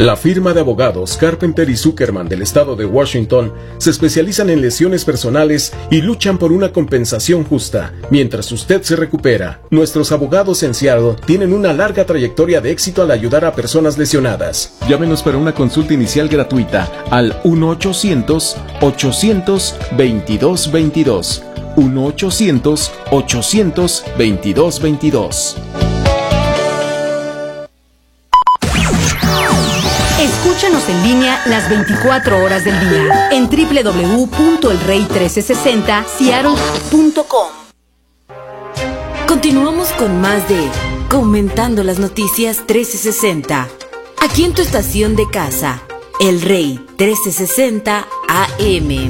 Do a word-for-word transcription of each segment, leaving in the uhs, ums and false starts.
La firma de abogados Carpenter y Zuckerman del estado de Washington se especializan en lesiones personales y luchan por una compensación justa mientras usted se recupera. Nuestros abogados en Seattle tienen una larga trayectoria de éxito al ayudar a personas lesionadas. Llámenos para una consulta inicial gratuita al uno ochocientos, ochocientos, veintidós veintidós. uno ochocientos, ochocientos, veintidós veintidós. Escúchanos en línea las veinticuatro horas del día en doble u doble u doble u punto el rey trece sesenta seattle punto com. Continuamos con más de Comentando las Noticias trece sesenta. Aquí en tu estación de casa, El Rey trece sesenta A M.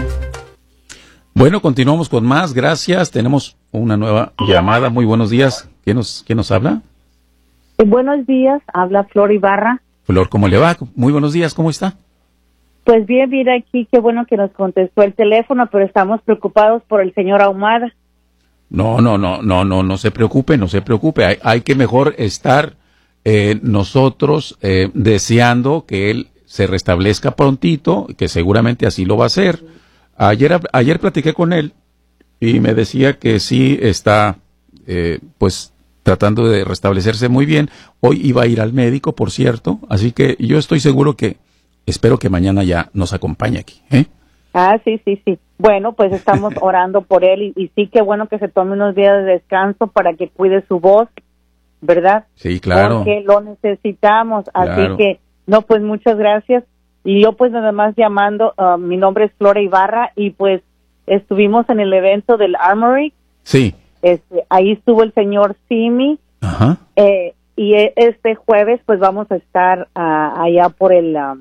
Bueno, continuamos con más. Gracias. Tenemos una nueva llamada. Muy buenos días. ¿Quién nos, quién nos habla? Eh, buenos días. Habla Flor Ibarra. Flor, ¿cómo le va? Muy buenos días, ¿cómo está? Pues bien, mira aquí, qué bueno que nos contestó el teléfono, pero estamos preocupados por el señor Ahumada. No, no, no, no, no, no se preocupe, no se preocupe. Hay, hay que mejor estar eh, nosotros eh, deseando que él se restablezca prontito, que seguramente así lo va a hacer. Ayer, ayer platiqué con él y me decía que sí está, eh, pues, tratando de restablecerse muy bien. Hoy iba a ir al médico, por cierto, así que yo estoy seguro que, espero que mañana ya nos acompañe aquí, ¿eh? Ah, sí, sí, sí. Bueno, pues estamos orando por él y, y sí, qué bueno que se tome unos días de descanso para que cuide su voz, ¿verdad? Sí, claro. Porque lo necesitamos, así Claro. que, no, pues muchas gracias. Y yo pues nada más llamando, uh, mi nombre es Flora Ibarra y pues estuvimos en el evento del Armory. Sí. Este, ahí estuvo el señor Simi. Ajá. Eh, y este jueves pues vamos a estar uh, allá por el uh,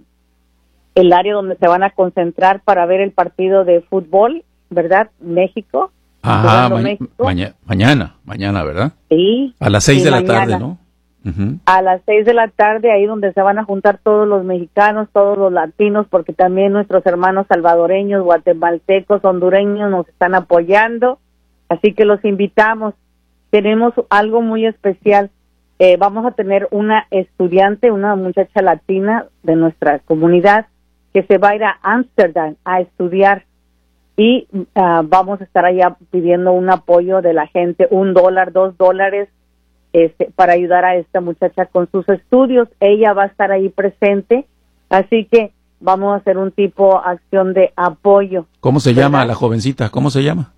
el área donde se van a concentrar para ver el partido de fútbol, ¿verdad? México. Ajá, ma- México. maña- mañana, mañana, ¿verdad? Sí. A las seis sí, de la mañana. tarde, ¿no? Uh-huh. A las seis de la tarde, ahí donde se van a juntar todos los mexicanos, todos los latinos, porque también nuestros hermanos salvadoreños, guatemaltecos, hondureños nos están apoyando. Así que los invitamos. Tenemos algo muy especial. Eh, vamos a tener una estudiante, una muchacha latina de nuestra comunidad que se va a ir a Ámsterdam a estudiar y uh, vamos a estar allá pidiendo un apoyo de la gente, un dólar, dos dólares, este, para ayudar a esta muchacha con sus estudios. Ella va a estar ahí presente, así que vamos a hacer un tipo de acción de apoyo. ¿Cómo se llama ¿verdad? la jovencita? ¿Cómo se llama?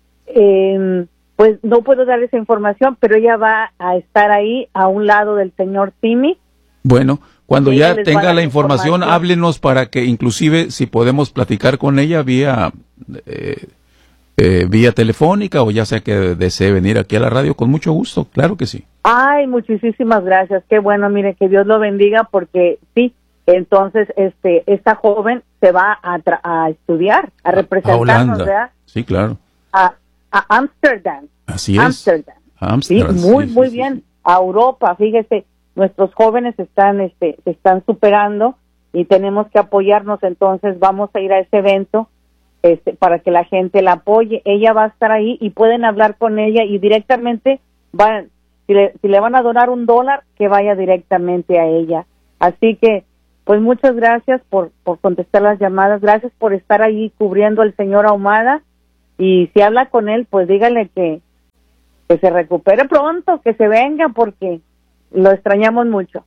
Eh, pues no puedo dar esa información, pero ella va a estar ahí a un lado del señor Simi. Bueno, cuando Ella ya les va a tenga dar la información, información. háblenos para que inclusive si podemos platicar con ella vía eh, eh, vía telefónica o ya sea que desee venir aquí a la radio, con mucho gusto, claro que sí. Ay, muchísimas gracias. Qué bueno, mire, que Dios lo bendiga porque sí, entonces este esta joven se va a, tra- a estudiar, a A representarnos, Holanda, ¿verdad? sí, claro. A, a Ámsterdam. Así es. Ámsterdam. Sí, Ámsterdam, muy, sí, muy sí, bien. sí. A Europa, fíjese, nuestros jóvenes están, este, se están superando y tenemos que apoyarnos, entonces vamos a ir a ese evento este, para que la gente la apoye. Ella va a estar ahí y pueden hablar con ella y directamente van, si le, si le van a donar un dólar, que vaya directamente a ella. Así que, pues muchas gracias por, por contestar las llamadas, gracias por estar ahí cubriendo al señor Ahumada y si habla con él, pues dígale que que se recupere pronto, que se venga, porque lo extrañamos mucho.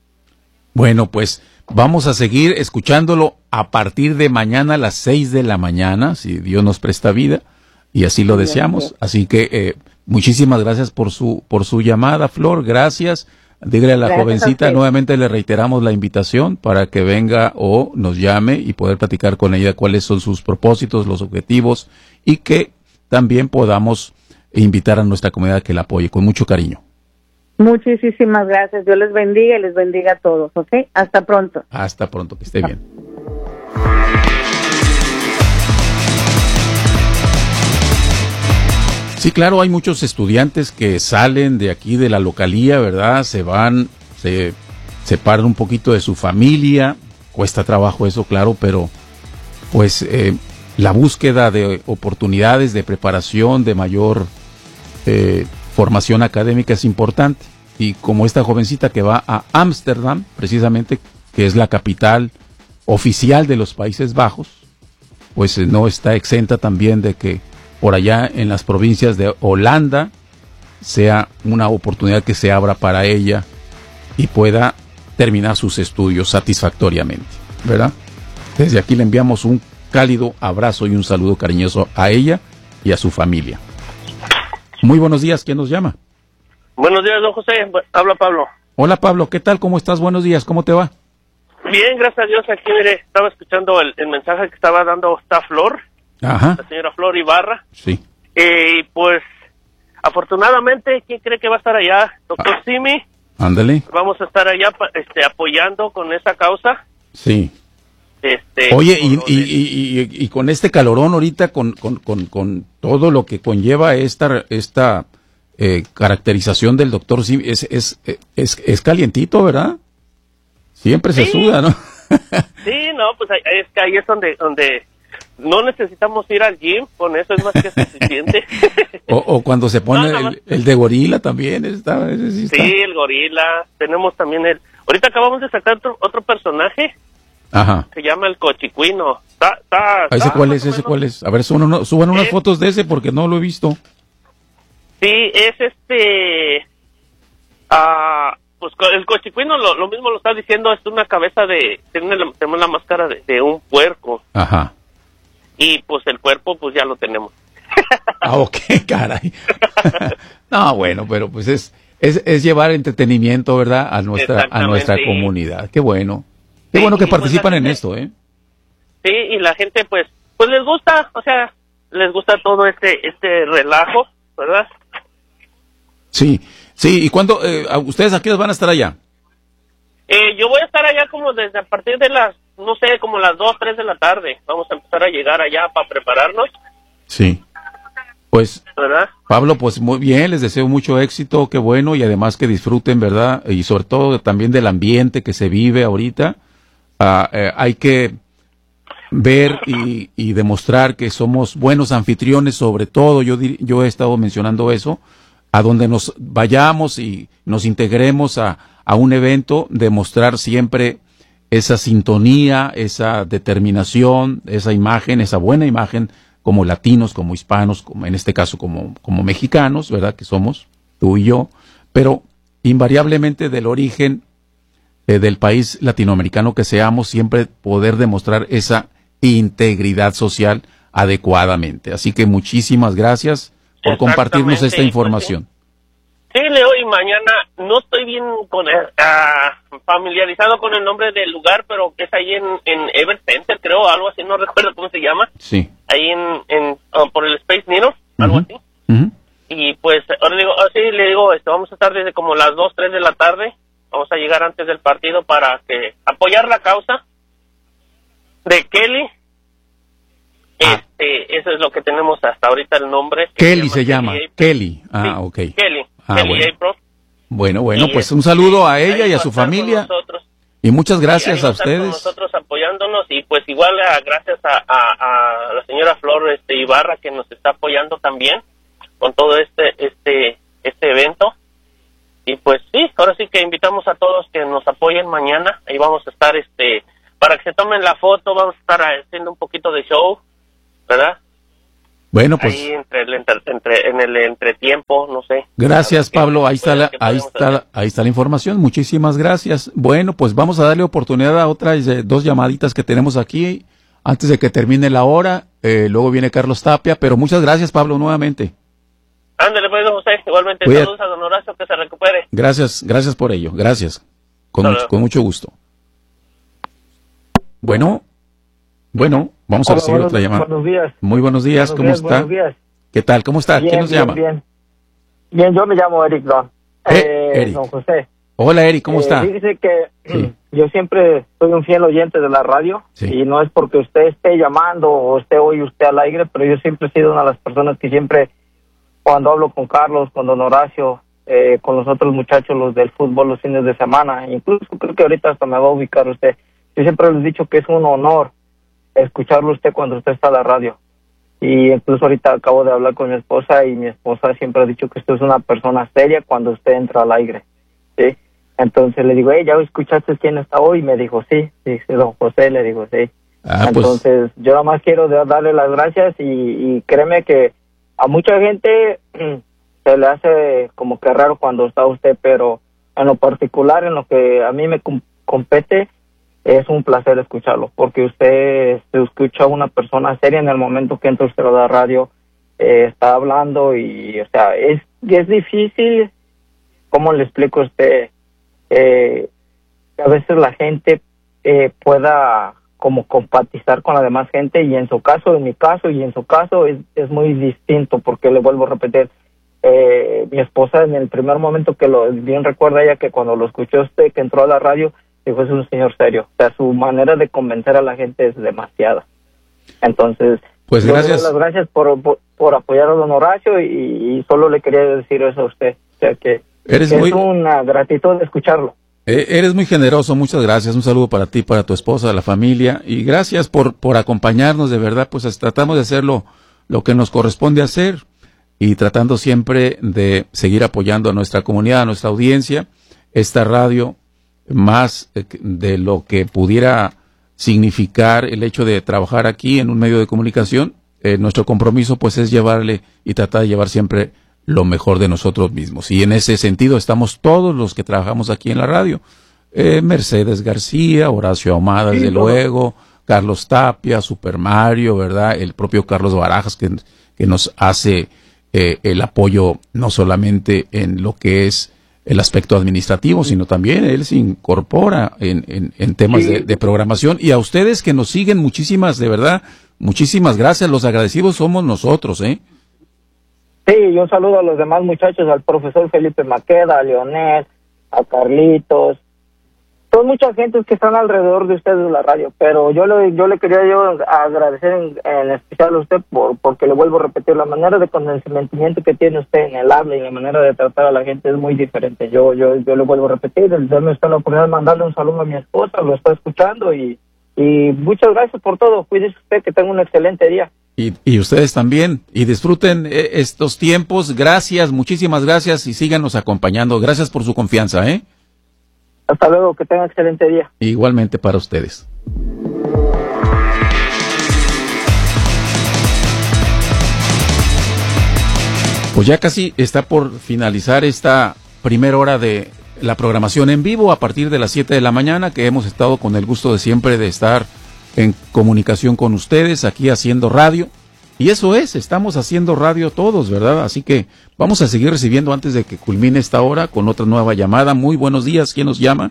Bueno, pues vamos a seguir escuchándolo a partir de mañana a las seis de la mañana, si Dios nos presta vida, y así lo deseamos. Así que eh, muchísimas gracias por su por su llamada, Flor, gracias. Dígale a la Gracias jovencita, a usted. nuevamente le reiteramos la invitación para que venga o nos llame y poder platicar con ella cuáles son sus propósitos, los objetivos, y que también podamos invitar a nuestra comunidad que la apoye con mucho cariño. Muchísimas gracias. Dios les bendiga y les bendiga a todos, ¿ok? Hasta pronto. Hasta pronto, que esté bien. Sí, claro, hay muchos estudiantes que salen de aquí de la localía, ¿verdad? Se van, se separan un poquito de su familia, cuesta trabajo eso, claro, pero pues eh, la búsqueda de oportunidades de preparación, de mayor eh, formación académica es importante. Y como esta jovencita que va a Ámsterdam, precisamente que es la capital oficial de los Países Bajos, pues eh, no está exenta también de que por allá en las provincias de Holanda sea una oportunidad que se abra para ella y pueda terminar sus estudios satisfactoriamente, ¿verdad? Desde aquí le enviamos un cálido abrazo y un saludo cariñoso a ella y a su familia. Muy buenos días, ¿quién nos llama? Buenos días, don José, habla Pablo. Hola Pablo, ¿qué tal? ¿Cómo estás? Buenos días, ¿cómo te va? Bien, gracias a Dios, aquí mire, estaba escuchando el, el mensaje que estaba dando esta Flor, Ajá. la señora Flor Ibarra. Sí. Eh, pues, afortunadamente, ¿quién cree que va a estar allá? Doctor ah, Simi. Ándale. Vamos a estar allá este, apoyando con esa causa. Sí. Este, Oye, y, y, y, y, y con este calorón ahorita, con, con, con, con todo lo que conlleva esta esta eh, caracterización del doctor Simi, es, es, es, es calientito, ¿verdad? Siempre se sí. suda, ¿no? Sí, no, pues ahí, es que ahí es donde, donde no necesitamos ir al gym, con eso es más que suficiente. o, o cuando se pone no, no, el, el de gorila también, está, sí, está. Sí, el gorila, tenemos también el... Ahorita acabamos de sacar otro, otro personaje. Ajá. Se llama el Cochicuino. Está, está, está, ¿Ese cuál es? ¿Ese cuál es? A ver, suban, uno, suban unas es, fotos de ese porque no lo he visto. Sí, es este... Ah... Uh, pues el Cochicuino lo, lo mismo lo está diciendo, es una cabeza de, tiene la, tenemos la máscara de, de un puerco. Ajá. Y pues el cuerpo pues ya lo tenemos. Ah, ok, caray. No, bueno, pero pues es, es, es llevar entretenimiento, ¿verdad? A nuestra, a nuestra sí. comunidad. Qué bueno. Qué sí, bueno que participan pues en esto, ¿eh? Sí, y la gente pues, pues les gusta, o sea, les gusta todo este, este relajo, ¿verdad? Sí. Sí, ¿y cuándo? Eh, ¿Ustedes aquí van a estar allá? Eh, yo voy a estar allá como desde a partir de las, no sé, como las dos, tres de la tarde. Vamos a empezar a llegar allá para prepararnos. Sí. Pues, ¿verdad? Pablo, pues muy bien, les deseo mucho éxito, qué bueno, y además que disfruten, ¿verdad? Y sobre todo también del ambiente que se vive ahorita. Uh, eh, hay que ver y, y demostrar que somos buenos anfitriones, sobre todo, yo, yo he estado mencionando eso, a donde nos vayamos y nos integremos a, a un evento, demostrar siempre esa sintonía, esa determinación, esa imagen, esa buena imagen como latinos, como hispanos, como en este caso como, como mexicanos, ¿verdad? Que somos, tú y yo, pero invariablemente del origen eh, del país latinoamericano que seamos, siempre poder demostrar esa integridad social adecuadamente. Así que muchísimas gracias por compartirnos esta información. Sí, Leo, y mañana no estoy bien con el, uh, familiarizado con el nombre del lugar, pero es ahí en, en Ever Center, creo, algo así, no recuerdo cómo se llama. Sí. Ahí en, en uh, por el Space Needle, algo uh-huh. así. Uh-huh. Y pues, ahora le digo, así le digo, este, vamos a estar desde como las dos, tres de la tarde, vamos a llegar antes del partido para que apoyar la causa de Kelly. Ah. Este, eso es lo que tenemos hasta ahorita el nombre. Kelly se llama, se llama. Kelly. Ah, sí, ok. Kelly. Ah, Kelly bueno. April. Bueno, bueno, y pues un saludo a ella y a su familia. Y muchas gracias y a ustedes. Con nosotros apoyándonos y pues igual a, gracias a, a, a la señora Flor este, Ibarra que nos está apoyando también con todo este este este evento. Y pues sí, ahora sí que invitamos a todos que nos apoyen mañana. Ahí vamos a estar, este, para que se tomen la foto, vamos a estar haciendo un poquito de show, ¿verdad? Bueno, pues ahí entre el entre, entre en el entretiempo, no sé. Gracias, Pablo. Ahí está la, ahí está hacer? ahí está la información. Muchísimas gracias. Bueno, pues vamos a darle oportunidad a otras eh, dos llamaditas que tenemos aquí antes de que termine la hora. Eh, luego viene Carlos Tapia, pero muchas gracias, Pablo, nuevamente. Ándale, pues, José. Igualmente, Cuídate. Saludos a don Horacio, que se recupere. Gracias, gracias por ello. Gracias. Con, mucho, con mucho gusto. Bueno. Bueno, vamos Hola, a recibir buenos, otra llamada. Buenos días. Muy buenos días, buenos ¿cómo días, está? Buenos días. ¿Qué tal? ¿Cómo está? Bien, ¿Quién nos bien, llama? Bien. bien, yo me llamo Eric Don. Eh, eh, Eric. Don José. Hola, Eric, ¿cómo eh, está? Dice que sí. yo siempre soy un fiel oyente de la radio sí. y no es porque usted esté llamando o esté hoy usted al aire, pero yo siempre he sido una de las personas que siempre, cuando hablo con Carlos, con don Horacio, eh, con los otros muchachos, los del fútbol, los fines de semana, incluso creo que ahorita hasta me va a ubicar usted. Yo siempre les he dicho que es un honor escucharlo usted cuando usted está a la radio. Y incluso ahorita acabo de hablar con mi esposa y mi esposa siempre ha dicho que usted es una persona seria cuando usted entra al aire, ¿sí? Entonces le digo, hey, ¿ya escuchaste quién está hoy? Y me dijo, sí, sí, sí, don José, le digo, sí. Ah, Entonces, pues, yo nada más quiero darle las gracias y, y créeme que a mucha gente se le hace como que raro cuando está usted, pero en lo particular, en lo que a mí me com- compete, es un placer escucharlo, porque usted se escucha a una persona seria en el momento que entra usted a la radio, eh, está hablando y, o sea, es, es difícil, ¿cómo le explico a usted? Eh, a veces la gente eh, pueda como compatizar con la demás gente y en su caso, en mi caso y en su caso es, es muy distinto, porque le vuelvo a repetir, eh, mi esposa en el primer momento que lo bien recuerda ella que cuando lo escuchó usted que entró a la radio dijo es un señor serio, o sea su manera de convencer a la gente es demasiada. Entonces pues gracias, las gracias por, por por apoyar a don Horacio y, y solo le quería decir eso a usted, o sea que, eres que muy... es una gratitud de escucharlo. Eres muy generoso, muchas gracias, un saludo para ti, para tu esposa, la familia, y gracias por, por acompañarnos, de verdad, pues tratamos de hacer lo, lo que nos corresponde hacer, y tratando siempre de seguir apoyando a nuestra comunidad, a nuestra audiencia, esta radio, más de lo que pudiera significar el hecho de trabajar aquí en un medio de comunicación, eh, nuestro compromiso pues es llevarle y tratar de llevar siempre lo mejor de nosotros mismos. Y en ese sentido estamos todos los que trabajamos aquí en la radio. Eh, Mercedes García, Horacio Ahumada, desde sí, luego, Carlos Tapia, Super Mario, ¿verdad? El propio Carlos Barajas que, que nos hace eh, el apoyo no solamente en lo que es el aspecto administrativo, sino también él se incorpora en, en, en temas sí. de, de programación. Y a ustedes que nos siguen, muchísimas, de verdad, muchísimas gracias. Los agradecidos somos nosotros, ¿eh? Sí, yo saludo a los demás muchachos, al profesor Felipe Maqueda, a Leonel, a Carlitos. Son muchas gentes que están alrededor de ustedes de la radio, pero yo le, yo le quería yo agradecer en, en especial a usted por porque le vuelvo a repetir, la manera de consentimiento que tiene usted en el habla y la manera de tratar a la gente es muy diferente. Yo yo yo le vuelvo a repetir, el darme usted la oportunidad de mandarle un saludo a mi esposa, lo está escuchando y, y muchas gracias por todo. Cuídese usted, que tenga un excelente día. Y, y ustedes también, y disfruten eh, estos tiempos. Gracias, muchísimas gracias, y síganos acompañando. Gracias por su confianza, ¿eh? Hasta luego, que tengan excelente día. Igualmente para ustedes. Pues ya casi está por finalizar esta primera hora de la programación en vivo a partir de las siete de la mañana, que hemos estado con el gusto de siempre de estar en comunicación con ustedes, aquí haciendo radio. Y eso es, estamos haciendo radio todos, ¿verdad? Así que vamos a seguir recibiendo antes de que culmine esta hora con otra nueva llamada. Muy buenos días, ¿quién nos llama?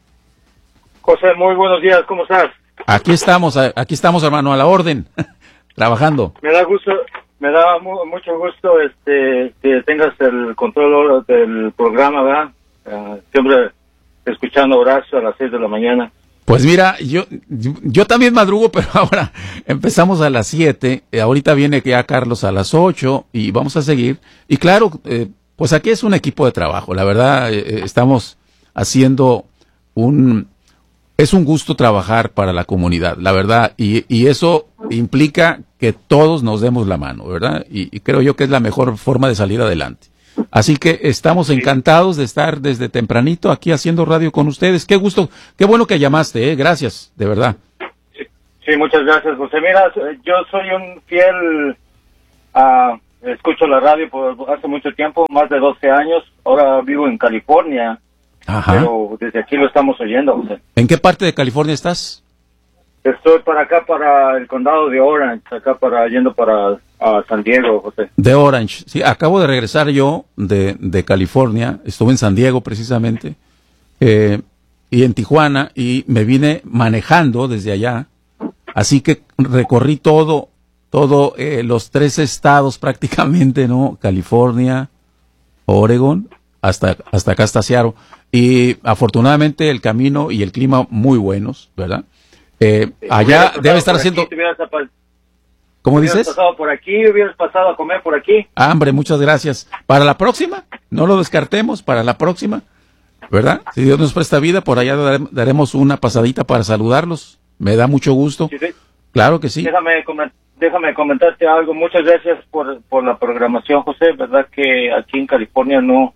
José, muy buenos días, ¿cómo estás? Aquí estamos, aquí estamos, hermano, a la orden, trabajando. Me da gusto, me da mu- mucho gusto este que tengas el control del programa, ¿verdad? Uh, siempre escuchando a Horacio a las seis de la mañana. Pues mira, yo, yo yo también madrugo, pero ahora empezamos a las siete, eh, ahorita viene ya Carlos a las ocho y vamos a seguir. Y claro, eh, pues aquí es un equipo de trabajo, la verdad, eh, estamos haciendo un... Es un gusto trabajar para la comunidad, la verdad, y, y eso implica que todos nos demos la mano, ¿verdad? Y, y creo yo que es la mejor forma de salir adelante. Así que estamos encantados de estar desde tempranito aquí haciendo radio con ustedes. Qué gusto, qué bueno que llamaste, ¿eh? Gracias, de verdad. Sí, sí, muchas gracias, José. Mira, yo soy un fiel, uh, escucho la radio por hace mucho tiempo, más de doce años. Ahora vivo en California, Ajá. Pero desde aquí lo estamos oyendo, José. ¿En qué parte de California estás? Estoy para acá, para el condado de Orange, acá para yendo para uh, San Diego, José. De Orange, sí, acabo de regresar yo de, de California, estuve en San Diego precisamente, eh, y en Tijuana, y me vine manejando desde allá, así que recorrí todo, todo eh, los tres estados prácticamente, ¿no? California, Oregon, hasta, hasta acá hasta Seattle, y afortunadamente el camino y el clima muy buenos, ¿verdad? Eh, allá debe estar haciendo... Aquí, apa... ¿Cómo dices? Hubieras pasado por aquí, hubieras pasado a comer por aquí. Ah, hombre, muchas gracias. Para la próxima, no lo descartemos, para la próxima, ¿verdad? Si Dios nos presta vida, por allá daremos una pasadita para saludarlos. Me da mucho gusto. Sí, sí. Claro que sí. Déjame, déjame comentarte algo. Muchas gracias por, por la programación, José. Verdad que aquí en California no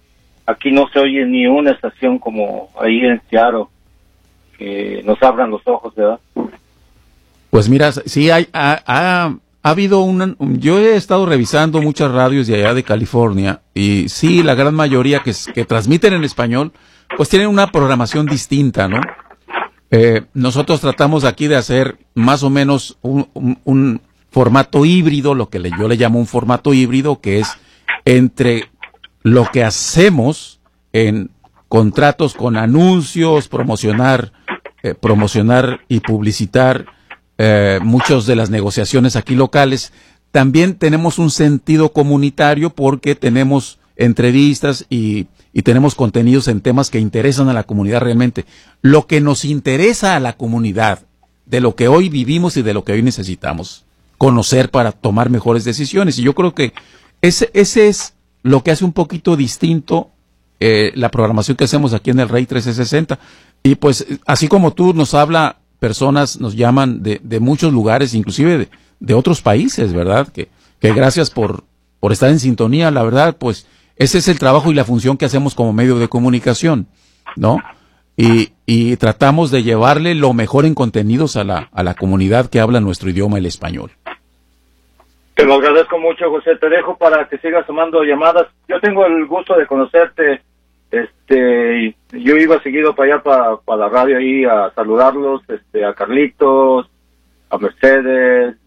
aquí no se oye ni una estación como ahí en Seattle, que nos abran los ojos, ¿verdad? Pues mira, sí hay, ha, ha, ha habido una, yo he estado revisando muchas radios de allá de California, y sí, la gran mayoría que, que transmiten en español, pues tienen una programación distinta, ¿no? Eh, nosotros tratamos aquí de hacer más o menos un, un, un formato híbrido, lo que le, yo le llamo un formato híbrido, que es entre lo que hacemos en contratos con anuncios, promocionar, eh, promocionar y publicitar eh, muchas de las negociaciones aquí locales. También tenemos un sentido comunitario porque tenemos entrevistas y y tenemos contenidos en temas que interesan a la comunidad realmente. Lo que nos interesa a la comunidad, de lo que hoy vivimos y de lo que hoy necesitamos conocer para tomar mejores decisiones. Y yo creo que ese, ese es lo que hace un poquito distinto eh, la programación que hacemos aquí en el Rey trescientos sesenta. Y pues, así como tú, nos habla personas, nos llaman de, de muchos lugares, inclusive de, de otros países, ¿verdad? Que, que gracias por, por estar en sintonía, la verdad, pues, ese es el trabajo y la función que hacemos como medio de comunicación, ¿no? Y, y tratamos de llevarle lo mejor en contenidos a la, a la comunidad que habla nuestro idioma, el español. Te lo agradezco mucho, José. Te dejo para que sigas tomando llamadas. Yo tengo el gusto de conocerte. Este, yo iba seguido para allá, para, para la radio ahí, a saludarlos, este, a Carlitos, a Mercedes,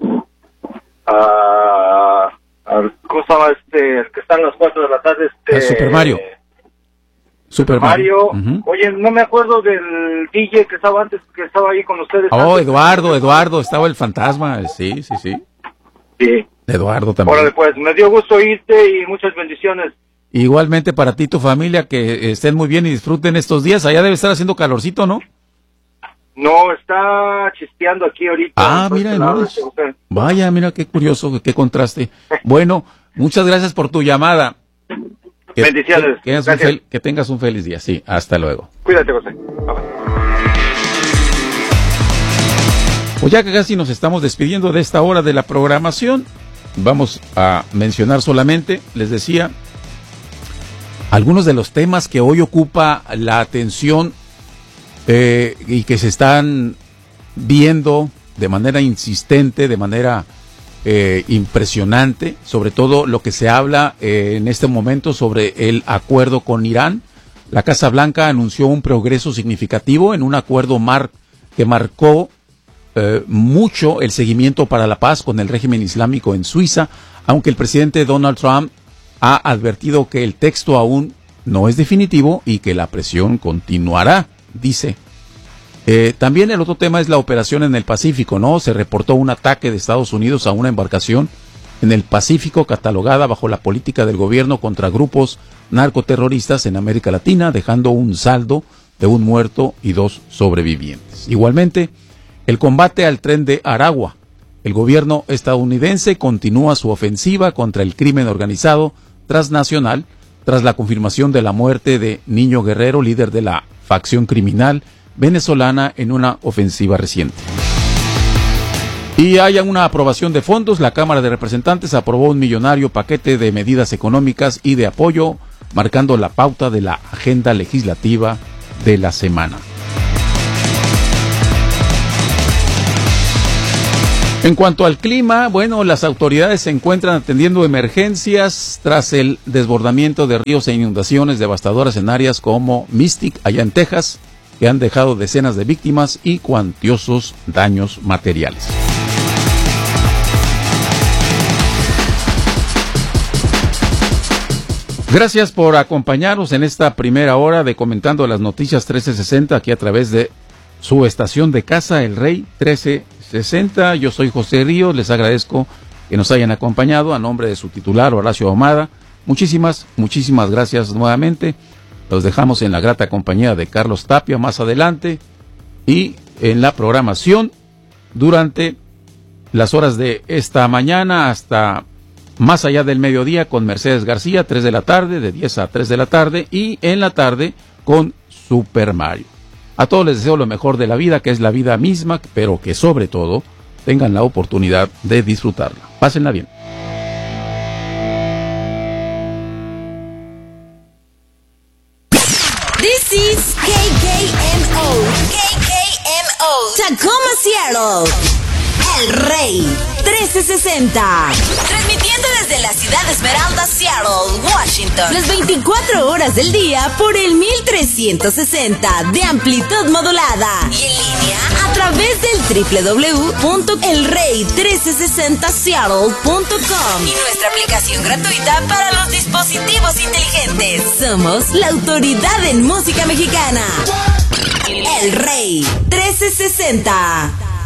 a... ¿Cómo se llama este? El que está a las cuatro de la tarde. Este, el Super Mario. Super Mario. Uh-huh. Oye, no me acuerdo del D J que estaba antes, que estaba ahí con ustedes. Oh, antes. Eduardo, Eduardo, estaba el fantasma. Sí, sí, sí. Sí. Eduardo también. Órale, pues, me dio gusto irte y muchas bendiciones. Igualmente para ti y tu familia, que estén muy bien y disfruten estos días. Allá debe estar haciendo calorcito, ¿no? No, está chispeando aquí ahorita. Ah, mira, no, vaya, mira qué curioso, qué contraste. Bueno, muchas gracias por tu llamada. Que, Bendiciones. Que, que, tengas fel, que tengas un feliz día. Sí, hasta luego. Cuídate, José. Pues ya que casi nos estamos despidiendo de esta hora de la programación, vamos a mencionar solamente, les decía, algunos de los temas que hoy ocupa la atención Eh, y que se están viendo de manera insistente, de manera eh, impresionante, sobre todo lo que se habla eh, en este momento sobre el acuerdo con Irán. La Casa Blanca anunció un progreso significativo en un acuerdo mar que marcó eh, mucho el seguimiento para la paz con el régimen islámico en Suiza, aunque el presidente Donald Trump ha advertido que el texto aún no es definitivo y que la presión continuará. Dice. Eh, también el otro tema es la operación en el Pacífico, ¿no? Se reportó un ataque de Estados Unidos a una embarcación en el Pacífico catalogada bajo la política del gobierno contra grupos narcoterroristas en América Latina, dejando un saldo de un muerto y dos sobrevivientes. Igualmente, el combate al tren de Aragua. El gobierno estadounidense continúa su ofensiva contra el crimen organizado transnacional tras la confirmación de la muerte de Niño Guerrero, líder de la facción criminal venezolana, en una ofensiva reciente. Y hay una aprobación de fondos. La Cámara de Representantes aprobó un millonario paquete de medidas económicas y de apoyo, marcando la pauta de la agenda legislativa de la semana. En cuanto al clima, bueno, las autoridades se encuentran atendiendo emergencias tras el desbordamiento de ríos e inundaciones devastadoras en áreas como Mystic, allá en Texas, que han dejado decenas de víctimas y cuantiosos daños materiales. Gracias por acompañarnos en esta primera hora de Comentando las Noticias trece sesenta, aquí a través de su estación de casa, El Rey trece sesenta. Yo soy José Ríos, les agradezco que nos hayan acompañado a nombre de su titular, Horacio Ahumada. Muchísimas, muchísimas gracias nuevamente. Los dejamos en la grata compañía de Carlos Tapia más adelante y en la programación durante las horas de esta mañana hasta más allá del mediodía con Mercedes García, tres de la tarde, de diez a tres de la tarde, y en la tarde con Super Mario. A todos les deseo lo mejor de la vida, que es la vida misma, pero que sobre todo tengan la oportunidad de disfrutarla. Pásenla bien. Tacoma, Seattle. El Rey trescientos sesenta. Transmitiendo desde la ciudad de Esmeralda, Seattle, Washington. Las veinticuatro horas del día por el mil trescientos sesenta de amplitud modulada. Y en línea a través del doble u doble u doble u punto el rey trescientos sesenta seattle punto com y nuestra aplicación gratuita para los dispositivos inteligentes. Somos la autoridad en música mexicana. El Rey trescientos sesenta.